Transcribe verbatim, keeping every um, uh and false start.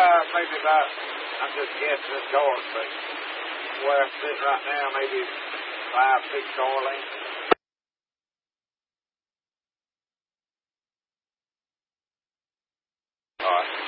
Uh, maybe about, I'm just guessing it's short, but where I'm sitting right now, maybe five, six car lengths. All right.